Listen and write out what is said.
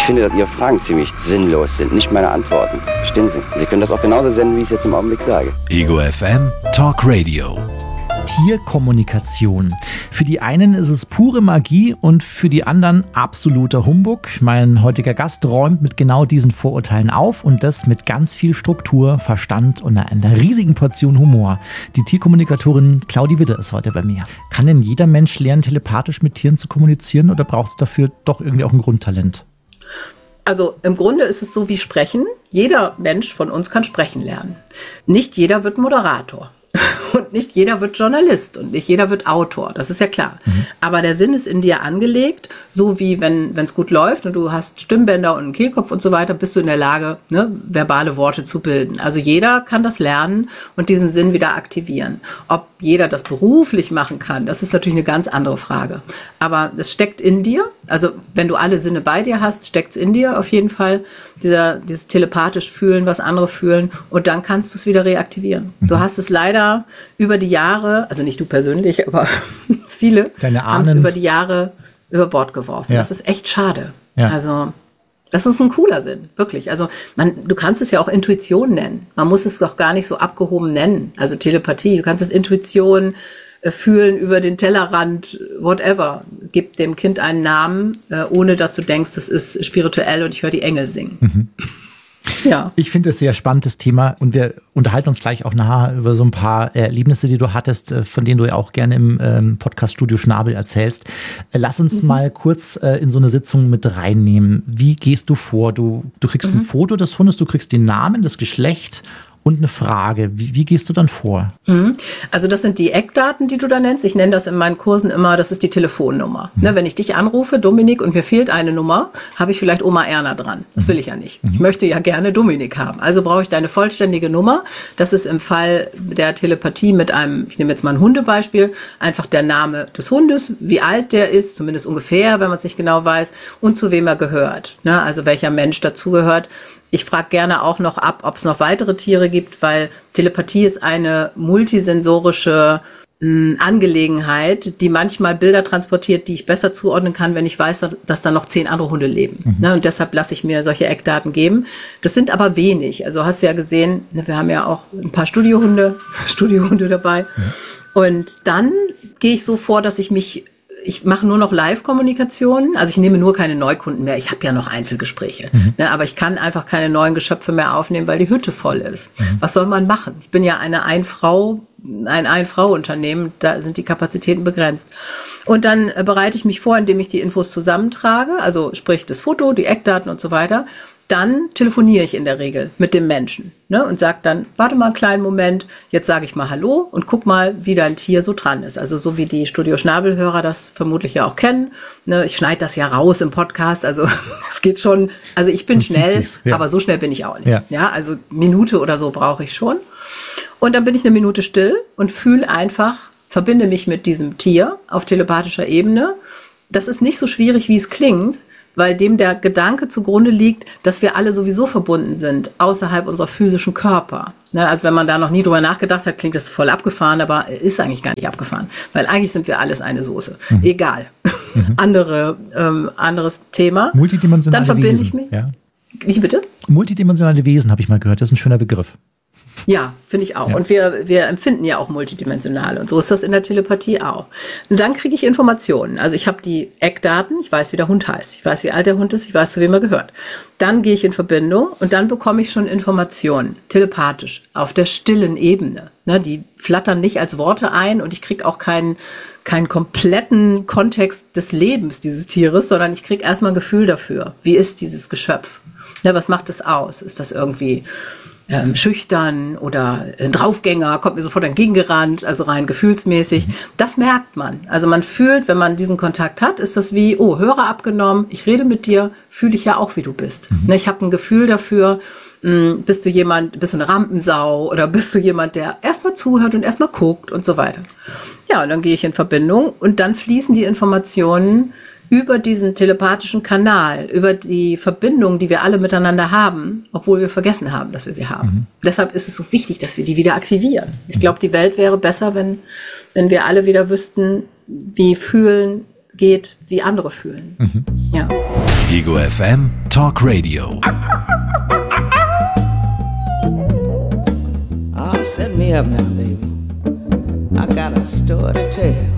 finde, dass Ihre Fragen ziemlich sinnlos sind, nicht meine Antworten. Verstehen Sie? Sie können das auch genauso senden, wie ich es jetzt im Augenblick sage. Ego FM Talk Radio. Tierkommunikation. Für die einen ist es pure Magie und für die anderen absoluter Humbug. Mein heutiger Gast räumt mit genau diesen Vorurteilen auf und das mit ganz viel Struktur, Verstand und einer riesigen Portion Humor. Die Tierkommunikatorin Claudi Witte ist heute bei mir. Kann denn jeder Mensch lernen, telepathisch mit Tieren zu kommunizieren oder braucht es dafür doch irgendwie auch ein Grundtalent? Also im Grunde ist es so wie Sprechen. Jeder Mensch von uns kann sprechen lernen. Nicht jeder wird Moderator. Und nicht jeder wird Journalist und nicht jeder wird Autor, das ist ja klar. Aber der Sinn ist in dir angelegt, so wie wenn es gut läuft und du hast Stimmbänder und einen Kehlkopf und so weiter, bist du in der Lage, verbale Worte zu bilden. Also jeder kann das lernen und diesen Sinn wieder aktivieren. Ob jeder das beruflich machen kann, das ist natürlich eine ganz andere Frage. Aber es steckt in dir, also wenn du alle Sinne bei dir hast, steckt es in dir auf jeden Fall, dieses telepathisch Fühlen, was andere fühlen und dann kannst du es wieder reaktivieren. Du hast es leider über die Jahre, also nicht du persönlich, aber viele haben es über die Jahre über Bord geworfen. Ja. Das ist echt schade. Ja. Also das ist ein cooler Sinn, wirklich. Also du kannst es ja auch Intuition nennen. Man muss es doch gar nicht so abgehoben nennen. Also Telepathie, du kannst es Intuition fühlen über den Tellerrand, whatever. Gib dem Kind einen Namen, ohne dass du denkst, das ist spirituell und ich höre die Engel singen. Mhm. Ja. Ich finde es ein sehr spannendes Thema und wir unterhalten uns gleich auch nachher über so ein paar Erlebnisse, die du hattest, von denen du ja auch gerne im Podcast-Studio Schnabel erzählst. Lass uns mal kurz in so eine Sitzung mit reinnehmen. Wie gehst du vor? Du kriegst ein Foto des Hundes, du kriegst den Namen, das Geschlecht und eine Frage. Wie gehst du dann vor? Also das sind die Eckdaten, die du da nennst. Ich nenne das in meinen Kursen immer, das ist die Telefonnummer. Wenn ich dich anrufe, Dominik, und mir fehlt eine Nummer, habe ich vielleicht Oma Erna dran. Das will ich ja nicht. Ich möchte ja gerne Dominik haben. Also brauche ich deine vollständige Nummer. Das ist im Fall der Telepathie mit einem, ich nehme jetzt mal ein Hundebeispiel, einfach der Name des Hundes, wie alt der ist, zumindest ungefähr, wenn man es nicht genau weiß, und zu wem er gehört. Also welcher Mensch dazugehört. Ich frage gerne auch noch ab, ob es noch weitere Tiere gibt, weil Telepathie ist eine multisensorische Angelegenheit, die manchmal Bilder transportiert, die ich besser zuordnen kann, wenn ich weiß, dass da noch 10 andere Hunde leben. Und deshalb lasse ich mir solche Eckdaten geben. Das sind aber wenig. Also hast du ja gesehen, wir haben ja auch ein paar Studiohunde dabei. Und dann gehe ich so vor, dass ich mache nur noch Live-Kommunikationen, also ich nehme nur keine Neukunden mehr, ich habe ja noch Einzelgespräche, aber ich kann einfach keine neuen Geschöpfe mehr aufnehmen, weil die Hütte voll ist. Was soll man machen? Ich bin ja ein Ein-Frau-Unternehmen, da sind die Kapazitäten begrenzt. Und dann bereite ich mich vor, indem ich die Infos zusammentrage, also sprich das Foto, die Eckdaten und so weiter. Dann telefoniere ich in der Regel mit dem Menschen und sage dann, warte mal einen kleinen Moment, jetzt sage ich mal Hallo und guck mal, wie dein Tier so dran ist. Also so wie die Studio Schnabel-Hörer das vermutlich ja auch kennen. Ich schneide das ja raus im Podcast, also es geht schon, also ich bin schnell, aber so schnell bin ich auch nicht. Ja, also Minute oder so brauche ich schon. Und dann bin ich eine Minute still und verbinde mich mit diesem Tier auf telepathischer Ebene. Das ist nicht so schwierig, wie es klingt, weil dem der Gedanke zugrunde liegt, dass wir alle sowieso verbunden sind, außerhalb unserer physischen Körper. Also wenn man da noch nie drüber nachgedacht hat, klingt das voll abgefahren, aber ist eigentlich gar nicht abgefahren, weil eigentlich sind wir alles eine Soße. Egal. Anderes Thema. Multidimensionale Dann verbinde Wesen. Ich mich. Ja. Wie bitte? Multidimensionale Wesen habe ich mal gehört, das ist ein schöner Begriff. Ja, finde ich auch. Ja. Und wir empfinden ja auch multidimensional. Und so ist das in der Telepathie auch. Und dann kriege ich Informationen. Also ich habe die Eckdaten, ich weiß, wie der Hund heißt, ich weiß, wie alt der Hund ist, ich weiß, zu wem er gehört. Dann gehe ich in Verbindung und dann bekomme ich schon Informationen, telepathisch, auf der stillen Ebene. Die flattern nicht als Worte ein und ich kriege auch keinen kompletten Kontext des Lebens dieses Tieres, sondern ich kriege erstmal ein Gefühl dafür. Wie ist dieses Geschöpf? Was macht es aus? Ist das irgendwie schüchtern oder ein Draufgänger, kommt mir sofort entgegengerannt, also rein gefühlsmäßig. Das merkt man. Also man fühlt, wenn man diesen Kontakt hat, ist das wie, oh, Hörer abgenommen, ich rede mit dir, fühle ich ja auch, wie du bist. Ich habe ein Gefühl dafür, bist du eine Rampensau oder bist du jemand, der erstmal zuhört und erstmal guckt und so weiter. Ja, und dann gehe ich in Verbindung und dann fließen die Informationen über diesen telepathischen Kanal, über die Verbindung, die wir alle miteinander haben, obwohl wir vergessen haben, dass wir sie haben. Deshalb ist es so wichtig, dass wir die wieder aktivieren. Ich glaube, die Welt wäre besser, wenn wir alle wieder wüssten, wie fühlen geht, wie andere fühlen. Ja. Ego FM Talk Radio. Oh, set me up now, baby. I got a story to tell.